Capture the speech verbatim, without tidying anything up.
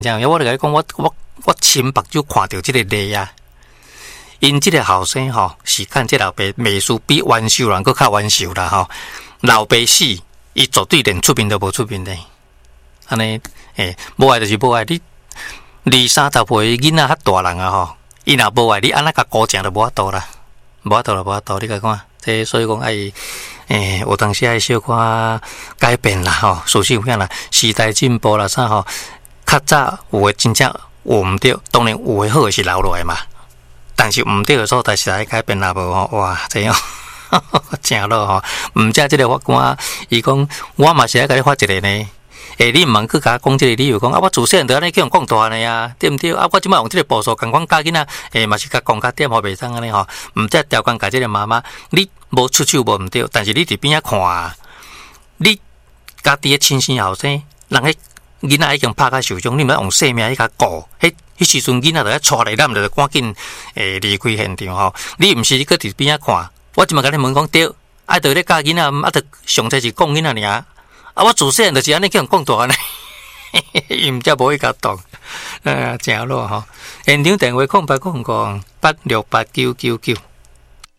这样，我就甲你讲，我我我亲目睭看到这个例啊，因这个后生吼是看这老爸美术比完秀人搁较完秀啦吼，老爸死，伊绝对连出面都无出面的，安尼诶，无爱就是无爱你。二三十岁囡仔较大人啊吼，伊若无爱你，安那甲高正就无法度啦，无法度啦，无法度。你甲看，这所以讲爱，诶，有当时爱小可改变啦吼，事实有影啦，时代进步啦啥吼，较早有诶真正有毋对，当然有诶好诶是留落来嘛，但是毋对诶所在是爱改变啦无吼，哇，这样正咯吼，毋则即个法官伊讲，我嘛是爱甲你发一个呢。诶，你毋茫去甲我讲即个理由，讲啊，我自细汉就安尼叫人讲大呢啊，对毋对？啊，我即摆用即个步数，共阮教囡仔，诶，嘛是甲讲甲点，互袂当安尼吼。毋则调讲甲即个妈妈，你无出手无毋对，但是你伫边仔看啊，你家己诶亲生后生，人迄囡仔已经拍甲受伤，你毋用性命去甲顾，迄迄时阵囡仔就咧带来，咱毋着赶紧诶离开现场吼。你毋是你搁伫边仔看，我即摆甲你问讲对，爱着咧教囡仔，啊，着上济是讲囡仔尔。啊！我自细汉就是安尼叫人讲大安尼，伊毋则无去甲动，呃，正咯吼。现场电话空八空空八六八九九九。